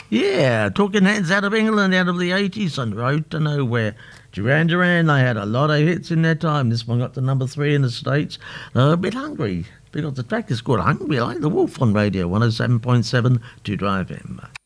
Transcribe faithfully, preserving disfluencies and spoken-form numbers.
Yeah, talking heads out of England, out of the eighties, on Road to Nowhere. Duran Duran, they had a lot of hits in their time. This one got to number three in the States. They're a bit hungry because the track is called Hungry Like the Wolf on radio, one oh seven point seven to Drive M.